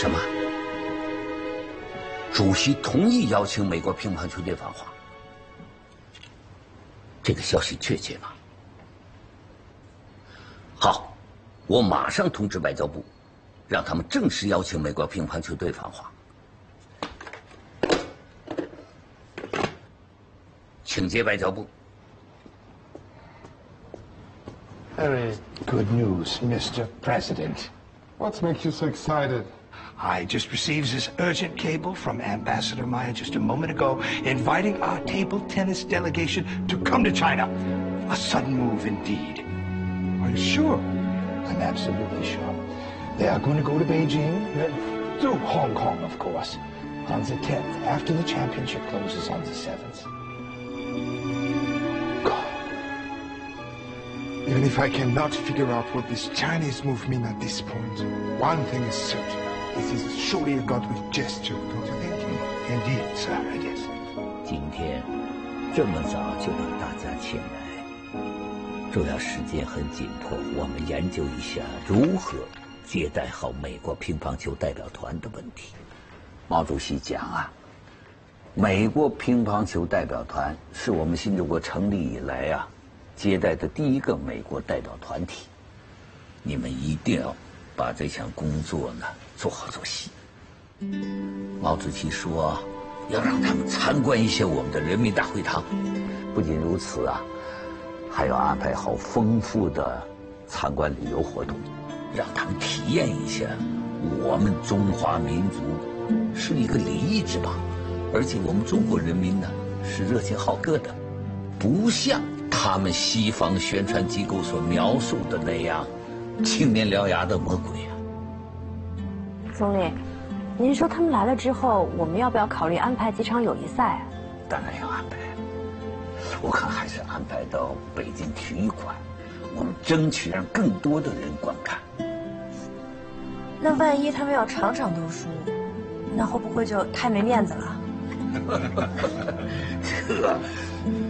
什么？主席同意邀请美国乒乓球队访华？这个消息确切吗？好，我马上通知外交部，让他们正式邀请美国乒乓球队访华。请接外交部。 Very good news, Mr. President. What makes you so excited? I just received this urgent cable from Ambassador Maya just a moment ago, inviting our table tennis delegation to come to China. A sudden move indeed. Are you sure? I'm absolutely sure. They are going to go to Beijing, to Hong Kong, of course, on the 10th, after the championship closes on the 7th. Even if I cannot figure out what this Chinese move means at this point, one thing is certain. This is surely a God with gesture, don't you think? Indeed, sir, it is. 今天这么早就把大家请来，主要时间很紧迫，我们研究一下如何接待好美国乒乓球代表团的问题。毛主席讲啊，美国乒乓球代表团是我们新中国成立以来啊接待的第一个美国代表团体，你们一定要把这项工作呢做好做细。毛主席说，要让他们参观一下我们的人民大会堂。不仅如此啊，还要安排好丰富的参观旅游活动，让他们体验一下我们中华民族是一个礼仪之邦，而且我们中国人民呢是热情好客的，不像他们西方宣传机构所描述的那样青面獠牙的魔鬼啊。 总理，您说他们来了之后，我们要不要考虑安排几场友谊赛啊？ 当然要安排，我看还是安排到北京体育馆，我们争取让更多的人观看。 那万一他们要场场都输，那会不会就太没面子了？ 这